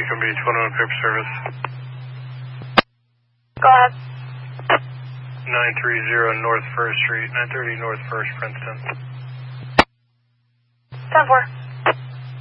Beacon Beach 101 paper service. Go ahead. 930 North 1st Street, 930 North 1st, Princeton. 10-4.